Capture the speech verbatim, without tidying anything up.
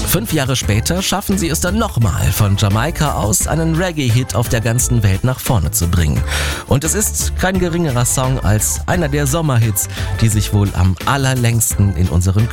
Fünf Jahre später schaffen sie es dann nochmal, von Jamaika aus einen Reggae-Hit auf der ganzen Welt nach vorne zu bringen. Und es ist kein geringerer Song als einer der Sommerhits, die sich wohl am allerlängsten in unseren